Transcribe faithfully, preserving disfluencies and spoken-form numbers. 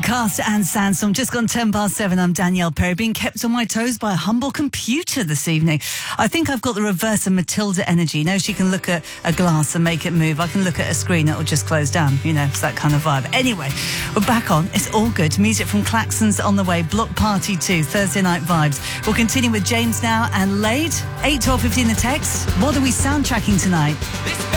Overcast and Sandstorm. Just gone ten past seven. I'm Danielle Perry, being kept on my toes by a humble computer this evening. I think I've got the reverse of Matilda energy. You know, she can look at a glass and make it move. I can look at a screen, it'll just close down. You know, it's that kind of vibe. Anyway, we're back on. It's all good. Music from Klaxons on the way. Block Party two, Thursday Night Vibes. We'll continue with James now and Lade. eight, twelve, fifteen the text. What are we soundtracking tonight?